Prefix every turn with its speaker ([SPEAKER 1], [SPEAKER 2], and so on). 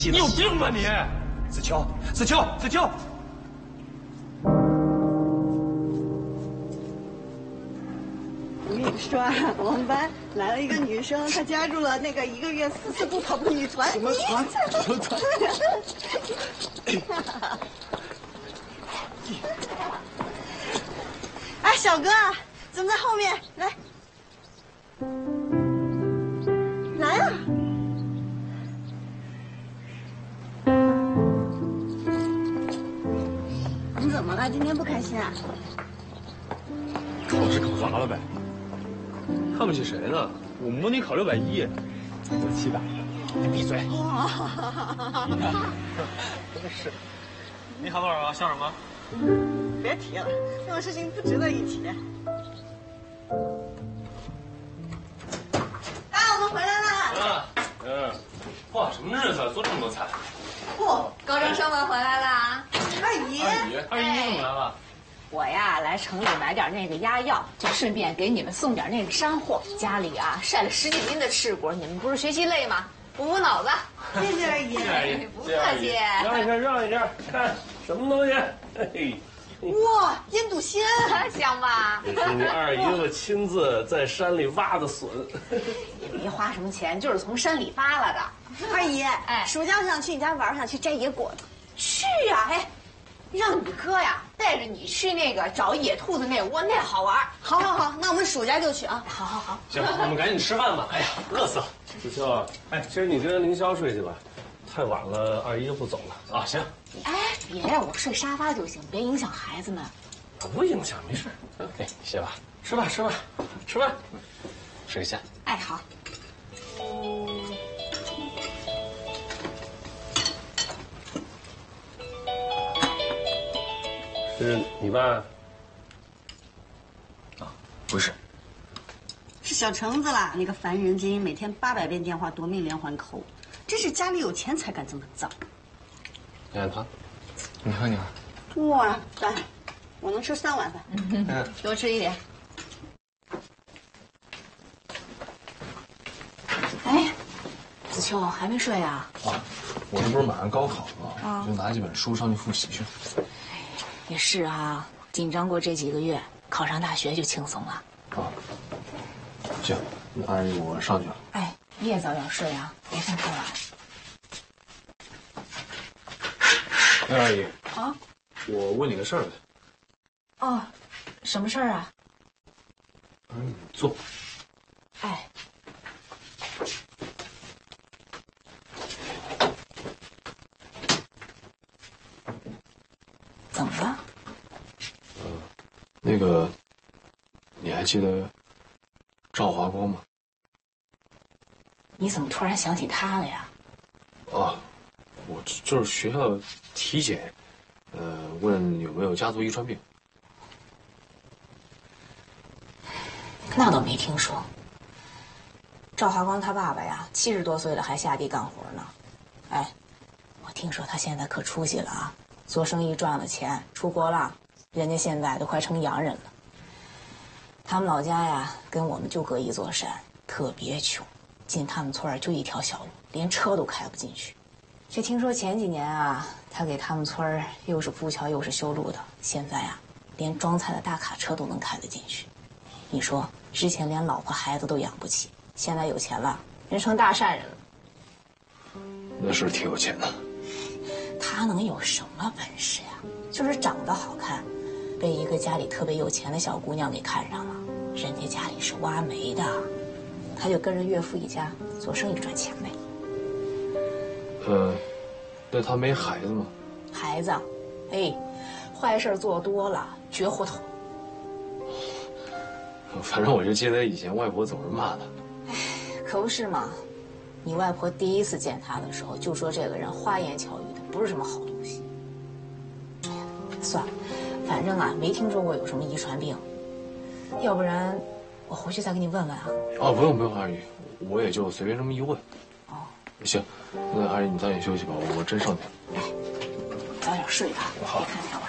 [SPEAKER 1] 你有病吧你！子秋，子秋，子秋！
[SPEAKER 2] 我跟你说啊，我们班来了一个女生，她加入了那个1个月4次不跑步女团。
[SPEAKER 1] 什么团？什么团？
[SPEAKER 2] 哎，小哥，怎么在后面？来，来啊！你怎么了？今天不开心啊？
[SPEAKER 1] 考试考砸了呗？看不起谁呢？我模拟考610，我700。你闭嘴！真是。你考多少啊？笑什么？
[SPEAKER 2] 别提了，这种事情不值得一提。啊，我们回来啦！
[SPEAKER 1] 哇，什么日子做这么多菜？
[SPEAKER 2] 嚯，
[SPEAKER 3] 高中生们回来啦！
[SPEAKER 2] 二姨，
[SPEAKER 1] 二姨你怎么来了？
[SPEAKER 3] 我呀来城里买点那个压药，就顺便给你们送点那个山货。家里啊晒了10几斤的赤果，你们不是学习累吗？补补脑子。
[SPEAKER 2] 谢谢二姨。
[SPEAKER 1] 谢谢二姨，
[SPEAKER 3] 不客气。
[SPEAKER 1] 让一下，让一下，看什么东西？嘿。
[SPEAKER 2] 哇，腌笃鲜，
[SPEAKER 3] 香吧？
[SPEAKER 1] 这是你二姨子亲自在山里挖的笋，
[SPEAKER 3] 也没花什么钱，就是从山里扒拉的。
[SPEAKER 2] 二姨，
[SPEAKER 3] 哎，
[SPEAKER 2] 暑假我想去你家玩，我想去摘野果子。
[SPEAKER 3] 去呀，哎，让你哥呀带着你去那个找野兔子那窝，那好玩。
[SPEAKER 2] 好，好，好，那我们暑假就去啊。
[SPEAKER 3] 好好好。
[SPEAKER 1] 行，我们赶紧吃饭吧。哎呀，饿死了。子秋，哎，今儿你跟凌霄睡去吧，太晚了，二姨就不走了啊。行。
[SPEAKER 3] 哎，别，我睡沙发就行，别影响孩子们。
[SPEAKER 1] 不影响，没事。哎，歇吧，吃吧，吃吧，吃饭，睡下。
[SPEAKER 3] 哎，好。
[SPEAKER 1] 是你爸？啊，不是，
[SPEAKER 2] 是小橙子啦，那个烦人精，每天800遍电话夺命连环扣，真是家里有钱才敢这么造。
[SPEAKER 1] 你看他，你喝你喝。
[SPEAKER 2] 哇塞，我能吃3碗饭。
[SPEAKER 3] 多吃一点。哎，子秋还没睡啊？
[SPEAKER 4] 啊，我这不是马上高考吗？就拿几本书上去复习去。
[SPEAKER 3] 也是啊，紧张过这几个月，考上大学就轻松了。
[SPEAKER 4] 啊，行，那二姨我上去了。
[SPEAKER 3] 哎，你也早点睡啊，别看太晚。
[SPEAKER 4] 哎，二姨
[SPEAKER 3] 啊，
[SPEAKER 4] 我问你个事儿。
[SPEAKER 3] 哦，什么事儿啊？
[SPEAKER 4] 你坐。
[SPEAKER 3] 哎，怎么了？
[SPEAKER 4] 那个，你还记得赵华光吗？
[SPEAKER 3] 你怎么突然想起他了呀？
[SPEAKER 4] 啊，我就是学校体检，问有没有家族遗传病。
[SPEAKER 3] 那倒没听说。赵华光他爸爸呀，70多岁了还下地干活呢。哎，我听说他现在可出息了啊，做生意赚了钱，出国了，人家现在都快成洋人了。他们老家呀，跟我们就隔一座山，特别穷，进他们村就一条小路，连车都开不进去。却听说前几年啊，他给他们村又是铺桥又是修路的，现在啊，连装菜的大卡车都能开得进去。你说之前连老婆孩子都养不起，现在有钱了，人成大善人了。
[SPEAKER 4] 那是挺有钱的。
[SPEAKER 3] 他能有什么本事呀？就是长得好看，被一个家里特别有钱的小姑娘给看上了。人家家里是挖煤的，他就跟着岳父一家做生意赚钱呗。
[SPEAKER 4] 那他没孩子吗？
[SPEAKER 3] 孩子，哎，坏事做多了绝户头。
[SPEAKER 4] 反正我就记得以前外婆总是骂他。
[SPEAKER 3] 哎，可不是嘛。你外婆第一次见他的时候就说这个人花言巧语的，不是什么好东西。哎呀，算了，反正啊没听说过有什么遗传病。要不然我回去再给你问问啊。
[SPEAKER 4] 哦，不用不用，二姨，我也就随便这么一问。
[SPEAKER 3] 哦，
[SPEAKER 4] 行，那二姨你早点休息吧，我真上去了。
[SPEAKER 3] 哎，早点睡吧，
[SPEAKER 4] 好
[SPEAKER 3] 别看太晚。